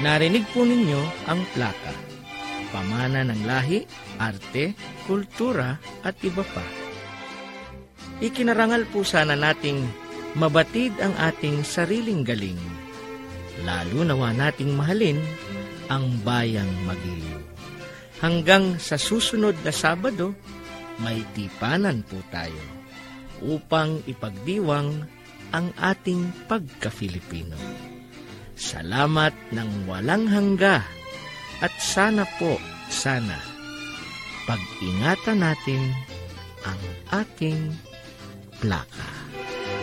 Narinig po ninyo ang plaka, pamana ng lahi, arte, kultura at iba pa. Ikinarangal po sana nating mabatid ang ating sariling galing, lalo nawa nating mahalin ang bayang magiliw. Hanggang sa susunod na Sabado, may tipanan po tayo upang ipagdiwang ang ating pagka-Filipino. Salamat ng walang hangga at sana pag-ingatan natin ang ating plaka.